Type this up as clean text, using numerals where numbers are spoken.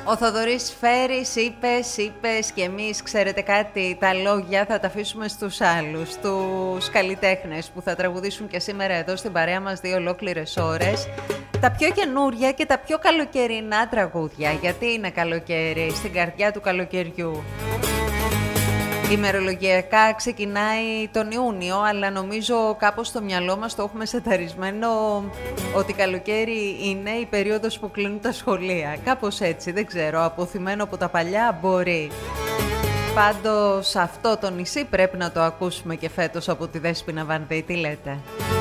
Ο Θοδωρής Φέρης, είπες και εμείς, ξέρετε κάτι, τα λόγια θα τα αφήσουμε στους άλλους, τους καλλιτέχνες που θα τραγουδήσουν και σήμερα εδώ στην παρέα μας 2 ολόκληρες ώρες. Τα πιο καινούρια και τα πιο καλοκαιρινά τραγούδια, γιατί είναι καλοκαίρι, στην καρδιά του καλοκαιριού. Ημερολογιακά ξεκινάει τον Ιούνιο, αλλά νομίζω κάπως στο μυαλό μας το έχουμε σεταρισμένο ότι καλοκαίρι είναι η περίοδος που κλείνουν τα σχολεία. Κάπως έτσι, δεν ξέρω, αποθυμένο από τα παλιά μπορεί. Πάντως αυτό το νησί πρέπει να το ακούσουμε και φέτος από τη Δέσποινα Βανδύ, τι λέτε?